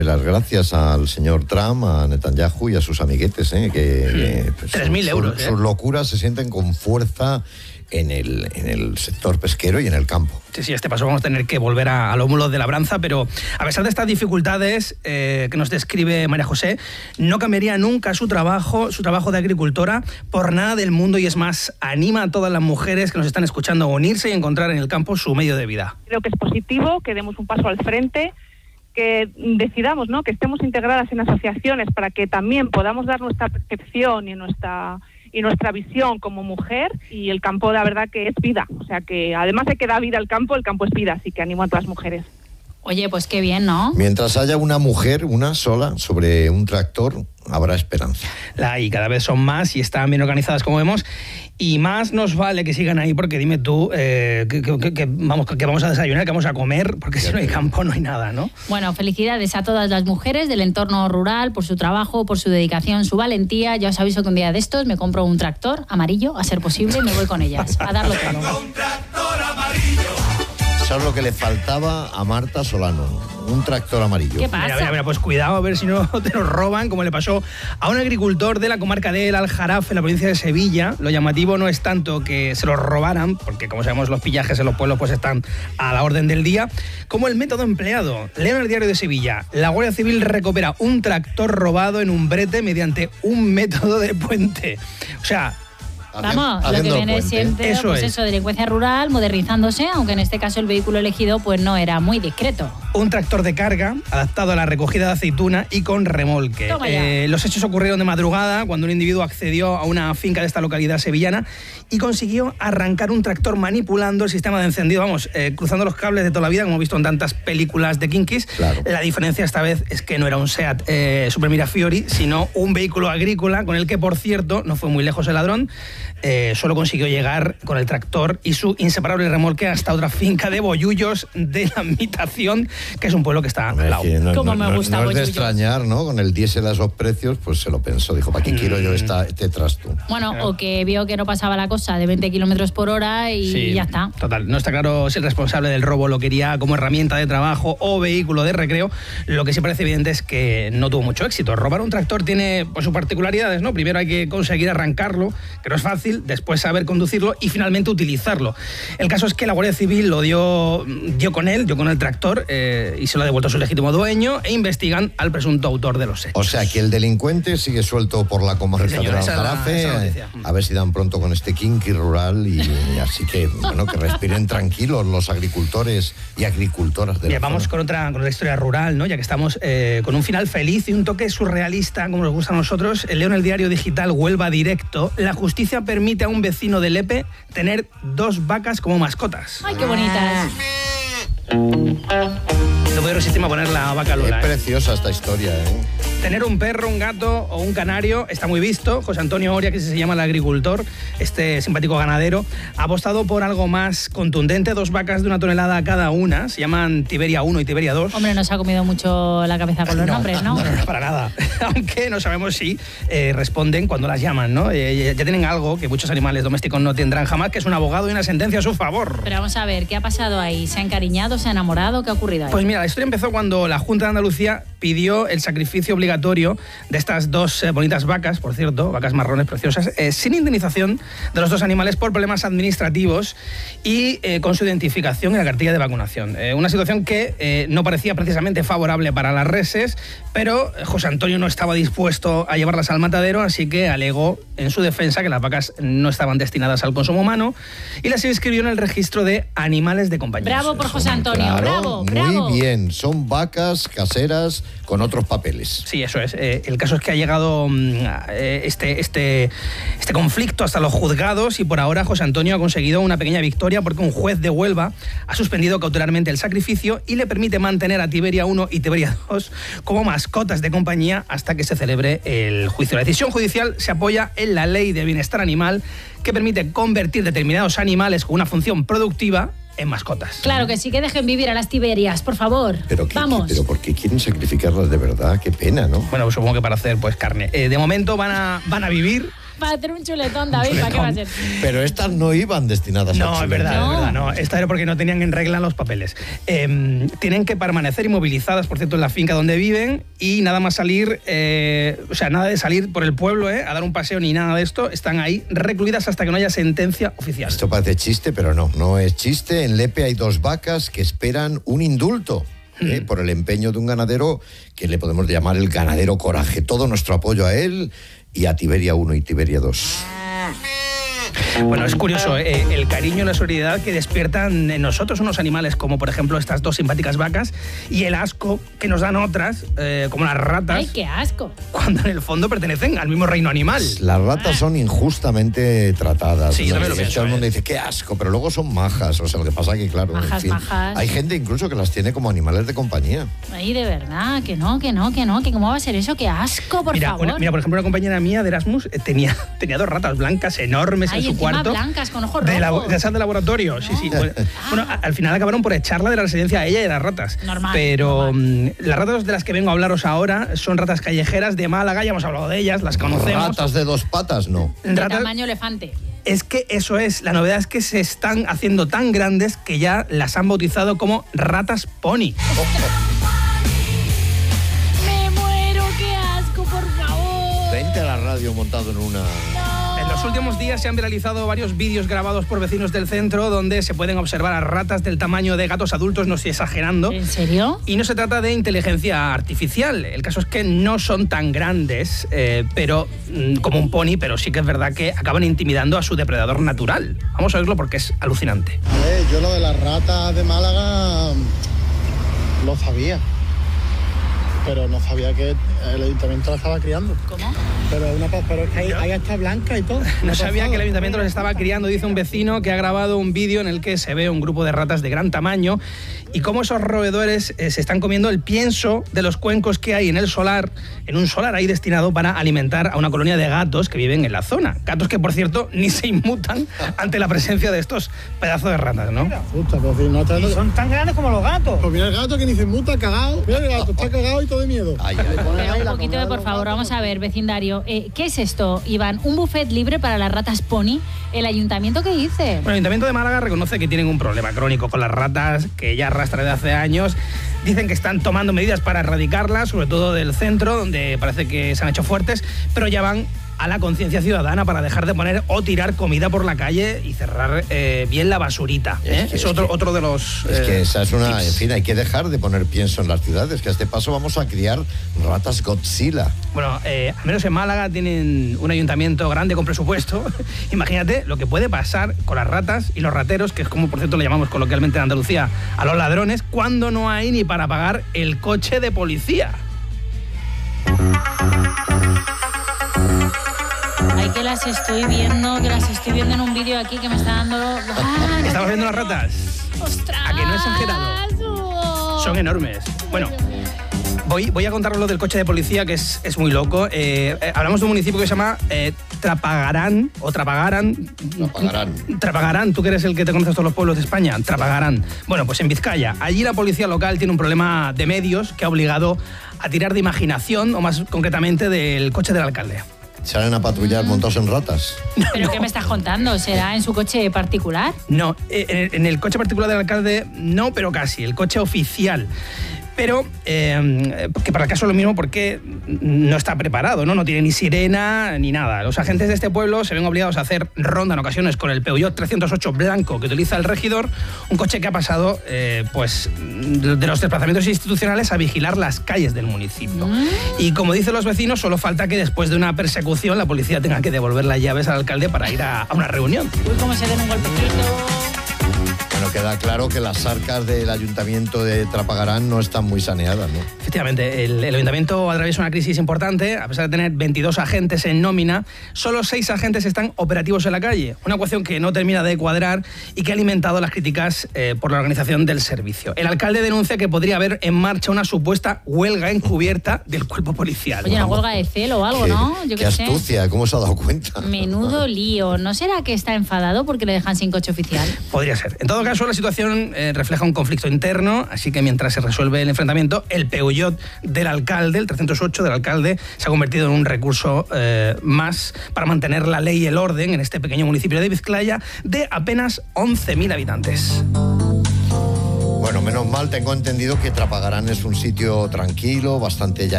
Las gracias al señor Trump, a Netanyahu y a sus amiguetes, que 3.000 euros. Sus locuras se sienten con fuerza en el sector pesquero y en el campo. Sí, este paso vamos a tener que volver a los mulos de labranza, pero a pesar de estas dificultades que nos describe María José, no cambiaría nunca su trabajo de agricultora por nada del mundo, y es más, anima a todas las mujeres que nos están escuchando a unirse y encontrar en el campo su medio de vida. Creo que es positivo que demos un paso al frente, que decidamos, ¿no?, que estemos integradas en asociaciones para que también podamos dar nuestra percepción y nuestra visión como mujer, y el campo la verdad que es vida, o sea que además de que da vida al campo, el campo es vida, así que animo a todas las mujeres. Oye, pues qué bien, ¿no? Mientras haya una mujer, una sola, sobre un tractor, habrá esperanza. Y cada vez son más y están bien organizadas, como vemos, y más nos vale que sigan ahí, porque dime tú, que vamos a desayunar, que vamos a comer, porque si no hay campo no hay nada, ¿no? Bueno, felicidades a todas las mujeres del entorno rural por su trabajo, por su dedicación, su valentía. Ya os aviso que un día de estos me compro un tractor amarillo, a ser posible, y me voy con ellas a darlo todo. Un tractor amarillo. Eso es lo que le faltaba a Marta Solano, un tractor amarillo. ¿Qué pasa? Mira, pues cuidado, a ver si no te lo roban, como le pasó a un agricultor de la comarca del Aljarafe, en la provincia de Sevilla. Lo llamativo no es tanto que se los robaran, porque como sabemos los pillajes en los pueblos pues están a la orden del día, como el método empleado. Leo en el Diario de Sevilla: la Guardia Civil recupera un tractor robado en un brete mediante un método de puente. O sea, vamos, lo que viene siempre, eso, delincuencia rural, modernizándose, aunque en este caso el vehículo elegido pues no era muy discreto. Un tractor de carga adaptado a la recogida de aceituna y con remolque. Los hechos ocurrieron de madrugada, cuando un individuo accedió a una finca de esta localidad sevillana y consiguió arrancar un tractor manipulando el sistema de encendido, cruzando los cables de toda la vida, como hemos visto en tantas películas de Kinkis. Claro. La diferencia esta vez es que no era un Seat Super Mirafiori, sino un vehículo agrícola, con el que, por cierto, no fue muy lejos el ladrón. Solo consiguió llegar con el tractor y su inseparable remolque hasta otra finca de Bollullos de la Mitación, que es un pueblo que está al lado. Como me gusta no es de Bollullos. Extrañar, ¿no? Con el diésel a esos precios, pues se lo pensó. Dijo, ¿para qué quiero yo este trasto? Bueno, o que vio que no pasaba la cosa de 20 kilómetros por hora y ya está. Total, no está claro si el responsable del robo lo quería como herramienta de trabajo o vehículo de recreo. Lo que sí parece evidente es que no tuvo mucho éxito. Robar un tractor tiene pues, sus particularidades, ¿no? Primero hay que conseguir arrancarlo, que no es fácil, después saber conducirlo y finalmente utilizarlo. El caso es que la Guardia Civil lo dio con el tractor, y se lo ha devuelto a su legítimo dueño, e investigan al presunto autor de los hechos. O sea que el delincuente sigue suelto por la comarca del Aljarafe, a ver si dan pronto con este kinky rural, y así que, bueno, que respiren tranquilos los agricultores y agricultoras de la Vamos zona. con otra historia rural, ¿no? Ya que estamos con un final feliz y un toque surrealista, como nos gusta a nosotros. Leo en el diario digital Huelva Directo: la justicia permite a un vecino de Lepe tener 2 vacas como mascotas. ¡Ay, qué bonitas! No puedo resistirme a poner la vaca Lola. Es preciosa esta historia, ¿eh? Tener un perro, un gato o un canario está muy visto. José Antonio Oria, que se llama el agricultor, este simpático ganadero, ha apostado por algo más contundente: 2 vacas de 1 tonelada cada una. Se llaman Tiberia 1 y Tiberia 2. Hombre, nos ha comido mucho la cabeza con los nombres, ¿no? No, para nada. Aunque no sabemos si responden cuando las llaman, ¿no? Ya tienen algo que muchos animales domésticos no tendrán jamás, que es un abogado y una sentencia a su favor. Pero vamos a ver, ¿qué ha pasado ahí? ¿Se ha encariñado? ¿Se ha enamorado? ¿Qué ha ocurrido ahí? Pues mira, la historia empezó cuando la Junta de Andalucía pidió el sacrificio obligatorio de estas 2 bonitas vacas, por cierto, vacas marrones preciosas, sin indemnización de los 2 animales por problemas administrativos y con su identificación en la cartilla de vacunación. Una situación que no parecía precisamente favorable para las reses, pero José Antonio no estaba dispuesto a llevarlas al matadero, así que alegó en su defensa que las vacas no estaban destinadas al consumo humano y las inscribió en el registro de animales de compañía. Bravo por José Antonio, claro, bravo. Muy bien, son vacas caseras con otros papeles. Sí, eso es. El caso es que ha llegado este conflicto hasta los juzgados y por ahora José Antonio ha conseguido una pequeña victoria, porque un juez de Huelva ha suspendido cautelarmente el sacrificio y le permite mantener a Tiberia 1 y Tiberia 2 como mascotas de compañía hasta que se celebre el juicio. La decisión judicial se apoya en la Ley de Bienestar Animal, que permite convertir determinados animales con una función productiva en mascotas. Claro que sí, que dejen vivir a las Tiberias, por favor. Vamos. Pero ¿por qué quieren sacrificarlas de verdad? Qué pena, ¿no? Bueno, pues supongo que para hacer pues carne. De momento van a vivir, Para hacer un chuletón, David, ¿para qué va a ser? Pero estas no iban destinadas a No, chuletón. es verdad, no. Esta era porque no tenían en regla los papeles. Tienen que permanecer inmovilizadas, por cierto, en la finca donde viven y nada más salir, nada de salir por el pueblo, a dar un paseo ni nada de esto. Están ahí recluidas hasta que no haya sentencia oficial. Esto parece chiste, pero no es chiste. En Lepe hay 2 vacas que esperan un indulto. Por el empeño de un ganadero que le podemos llamar el ganadero Coraje. Todo nuestro apoyo a él y a Tiberia 1 y Tiberia 2. Bueno, es curioso el cariño y la solidaridad que despiertan en nosotros unos animales como por ejemplo estas 2 simpáticas vacas y el asco que nos dan otras, como las ratas. ¡Ay, qué asco! Cuando en el fondo pertenecen al mismo reino animal. Las ratas son injustamente tratadas. Sí, yo también lo pienso, todo el mundo dice, qué asco, pero luego son majas. O sea, lo que pasa es que, claro, Majas. hay gente incluso que las tiene como animales de compañía. Ay, de verdad, que no, que cómo va a ser eso, qué asco, por favor. Por ejemplo, una compañera mía de Erasmus tenía 2 ratas blancas enormes en su cuarto. Blancas, con ojos rojos. De esas de laboratorio, sí. Bueno, al final acabaron por echarla de la residencia a ella y a las ratas. Normal. Pero las ratas de las que vengo a hablaros ahora son ratas callejeras de Málaga, ya hemos hablado de ellas, las conocemos. ¿Ratas de 2 patas? No. De tamaño elefante. Es que eso es, la novedad es que se están haciendo tan grandes que ya las han bautizado como ratas pony. Me muero, qué asco, por favor. Vente a la radio montado en una... En los últimos días se han viralizado varios vídeos grabados por vecinos del centro donde se pueden observar a ratas del tamaño de gatos adultos, no estoy exagerando. ¿En serio? Y no se trata de inteligencia artificial. El caso es que no son tan grandes, pero como un pony, pero sí que es verdad que acaban intimidando a su depredador natural. Vamos a verlo porque es alucinante. Yo lo de las ratas de Málaga lo sabía. Pero no sabía que el ayuntamiento la estaba criando. ¿Cómo? Pero es que ahí está blanca y todo. No sabía que el ayuntamiento los estaba criando, dice un vecino que ha grabado un vídeo en el que se ve un grupo de ratas de gran tamaño y cómo esos roedores se están comiendo el pienso de los cuencos que hay en el solar, en un solar ahí destinado para alimentar a una colonia de gatos que viven en la zona. Gatos que, por cierto, ni se inmutan ante la presencia de estos pedazos de ratas, ¿no? Y son tan grandes como los gatos. Pues mira el gato que ni se inmuta, cagado. Mira el gato, está cagado y todo de miedo. Pero un poquito de por favor, vamos a ver, vecindario. ¿Qué es esto, Iván? ¿Un buffet libre para las ratas pony? ¿El ayuntamiento qué dice? Bueno, el Ayuntamiento de Málaga reconoce que tienen un problema crónico con las ratas que ya arrastra desde hace años. Dicen que están tomando medidas para erradicarlas, sobre todo del centro, donde parece que se han hecho fuertes, pero ya van a la conciencia ciudadana para dejar de poner o tirar comida por la calle y cerrar bien la basurita. Es otro de los... Es que esa es una... tips. En fin, hay que dejar de poner pienso en las ciudades, que a este paso vamos a criar ratas Godzilla. Bueno, al menos en Málaga tienen un ayuntamiento grande con presupuesto. Imagínate lo que puede pasar con las ratas y los rateros, que es como por cierto le llamamos coloquialmente en Andalucía a los ladrones, cuando no hay ni para pagar el coche de policía. Ay, que las estoy viendo en un vídeo aquí que me está dando... ¡Ah! ¿Estamos viendo las ratas? ¡Ostras! ¿A que no es exagerado? Son enormes. Bueno, voy a contaros lo del coche de policía, que es muy loco. Hablamos de un municipio que se llama Trapagarán. Trapagarán, tú que eres el que te conoces todos los pueblos de España. Trapagarán. Bueno, pues en Vizcaya. Allí la policía local tiene un problema de medios que ha obligado a tirar de imaginación, o más concretamente del coche del alcalde. ¿Salen a patrullar montados en ratas? ¿Pero qué me estás contando? ¿Será en su coche particular? No, en el coche particular del alcalde no, pero casi, el coche oficial. Pero que para el caso es lo mismo porque no está preparado, ¿no? No tiene ni sirena ni nada. Los agentes de este pueblo se ven obligados a hacer ronda en ocasiones con el Peugeot 308 blanco que utiliza el regidor, un coche que ha pasado pues de los desplazamientos institucionales a vigilar las calles del municipio. Y como dicen los vecinos, solo falta que después de una persecución la policía tenga que devolver las llaves al alcalde para ir a una reunión. Uy, cómo se den un golpecito. Bueno, queda claro que las arcas del ayuntamiento de Trapagarán no están muy saneadas, ¿no? Efectivamente, el ayuntamiento atraviesa una crisis importante. A pesar de tener 22 agentes en nómina, solo 6 agentes están operativos en la calle. Una ecuación que no termina de cuadrar y que ha alimentado las críticas por la organización del servicio. El alcalde denuncia que podría haber en marcha una supuesta huelga encubierta del cuerpo policial. Oye, una huelga de celo o algo, ¿no? Yo qué astucia, ¿cómo se ha dado cuenta? Menudo lío. ¿No será que está enfadado porque le dejan sin coche oficial? Podría ser. En todo caso, Incluso la situación refleja un conflicto interno, así que mientras se resuelve el enfrentamiento, el Peugeot del alcalde, el 308 del alcalde, se ha convertido en un recurso más para mantener la ley y el orden en este pequeño municipio de Vizcaya de apenas 11.000 habitantes. Bueno, menos mal, tengo entendido que Trapagarán es un sitio tranquilo, bastante ya